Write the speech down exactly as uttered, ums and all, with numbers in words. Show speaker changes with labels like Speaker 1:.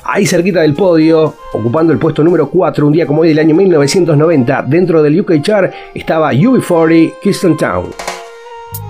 Speaker 1: Ahí cerquita del podio, ocupando el puesto número cuatro, un día como hoy del año mil novecientos noventa, dentro del U K Chart estaba U B cuarenta, Kingston Town.